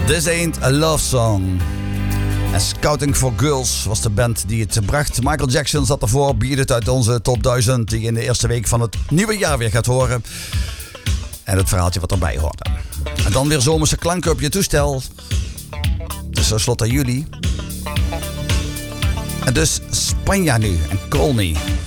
This Ain't a Love Song. En Scouting for Girls was de band die het bracht. Michael Jackson zat ervoor, Beat It uit onze top 1000... die je in de eerste week van het nieuwe jaar weer gaat horen. En het verhaaltje wat erbij hoorde. En dan weer zomerse klanken op je toestel. Het is tenslotte juli. En dus Spanja nu en Call Me.